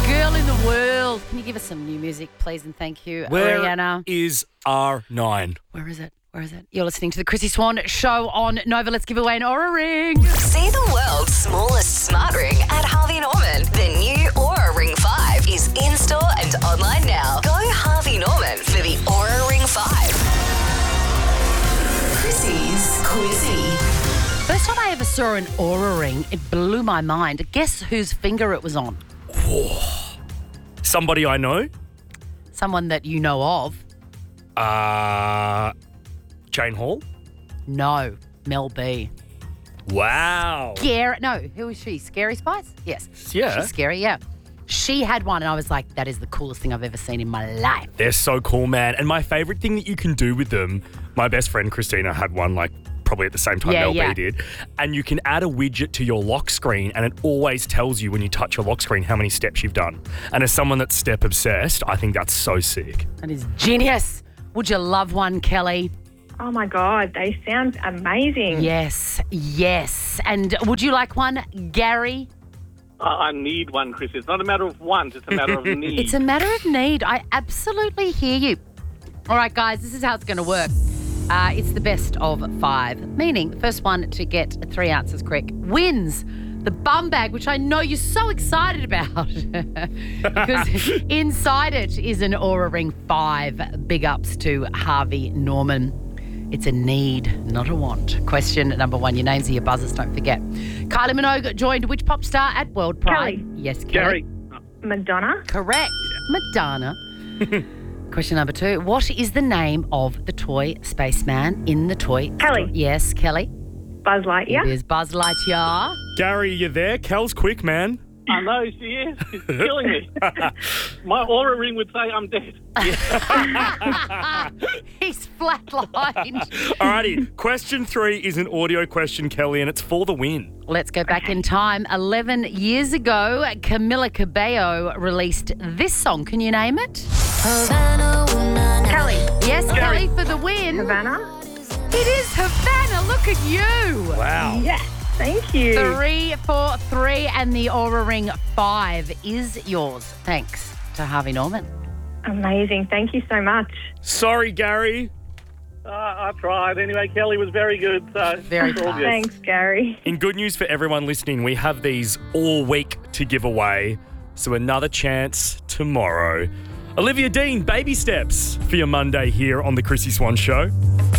girl in the world. Can you give us some new music, please, and thank you, Where Ariana? is R9? Where is it? Where is it? You're listening to the Chrissy Swan Show on Nova. Let's give away an Aura Ring. See the world's smallest smart ring at Harvey Norman. The new Aura Ring 5 is in-store and online now. Go Harvey Norman for the Aura Ring 5. Chrissy's Quizzy. First time I ever saw an Aura Ring, it blew my mind. Guess whose finger it was on? Somebody I know? Someone that you know of? Jane Hall? No, Mel B. Wow. No, who is she? Scary Spice? Yes. Yeah. She's scary, yeah. She had one and I was like, that is the coolest thing I've ever seen in my life. They're so cool, man. And my favourite thing that you can do with them, my best friend Christina had one like probably at the same time Mel B did. And you can add a widget to your lock screen and it always tells you when you touch your lock screen how many steps you've done. And as someone that's step obsessed, I think that's so sick. That is genius. Would you love one, Kelly? Oh, my God. They sound amazing. Yes, yes. And would you like one, Gary? I need one, Chris. It's not a matter of want, it's a matter of need. It's a matter of need. I absolutely hear you. All right, guys, this is how it's going to work. It's the best of 5, meaning first one to get 3 answers correct wins the bum bag, which I know you're so excited about because inside it is an Aura Ring 5. Big ups to Harvey Norman. It's a need, not a want. Question number 1. Your names are your buzzers, don't forget. Kylie Minogue joined which pop star at World Pride? Kelly. Yes, Kelly. Gary. Madonna. Correct. Madonna. Question number 2. What is the name of the toy spaceman in the toy? Kelly. Yes, Kelly. Buzz Lightyear. It is Buzz Lightyear. Gary, you there? Kel's quick, man. I know, she is. She's killing me. My Aura Ring would say I'm dead. He's flatlined. Alrighty, question 3 is an audio question, Kelly, and it's for the win. Let's go back in time. 11 years ago, Camila Cabello released this song. Can you name it? Kelly. Yes, Kelly for the win. Havana. It is Havana. Look at you. Wow. Yes. Thank you. 3 for 3, and the Aura Ring 5 is yours. Thanks to Harvey Norman. Amazing. Thank you so much. Sorry, Gary. I tried. Anyway, Kelly was very good. So Very it's all fast. good. Thanks, Gary. In good news for everyone listening, we have these all week to give away. So another chance tomorrow. Olivia Dean, Baby Steps for your Monday here on the Chrissy Swan Show.